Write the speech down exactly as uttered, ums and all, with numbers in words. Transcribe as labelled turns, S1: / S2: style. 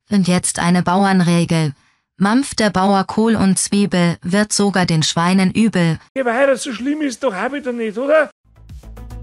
S1: Und jetzt eine Bauernregel. Mampft der Bauer Kohl und Zwiebel, wird sogar den Schweinen übel.
S2: Ja, aber heute so schlimm ist doch auch wieder nicht, oder?